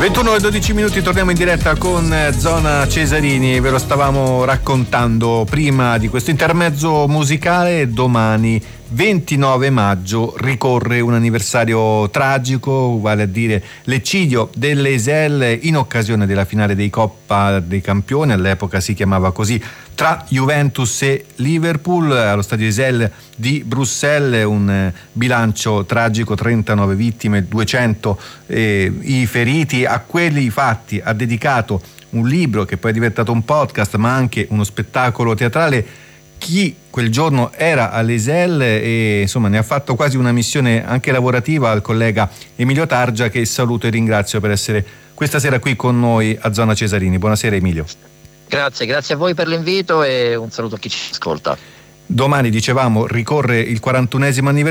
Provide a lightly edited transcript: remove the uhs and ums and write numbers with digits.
21 e 12 minuti, torniamo in diretta con Zona Cesarini. Ve lo stavamo raccontando prima di questo intermezzo musicale. Domani 29 maggio ricorre un anniversario tragico, vale a dire l'eccidio dell'Eisel in occasione della finale dei Coppa dei Campioni, all'epoca si chiamava così, tra Juventus e Liverpool allo stadio Eisel di Bruxelles. Un bilancio tragico, 39 vittime, 200 i feriti. A quelli fatti ha dedicato un libro che poi è diventato un podcast, ma anche uno spettacolo teatrale, chi quel giorno era all'Eisel, e insomma ne ha fatto quasi una missione anche lavorativa al collega Emilio Targia, che saluto e ringrazio per essere questa sera qui con noi a Zona Cesarini. Buonasera Emilio. Grazie a voi per l'invito e un saluto a chi ci ascolta. Domani, dicevamo, ricorre il 41esimo anniversario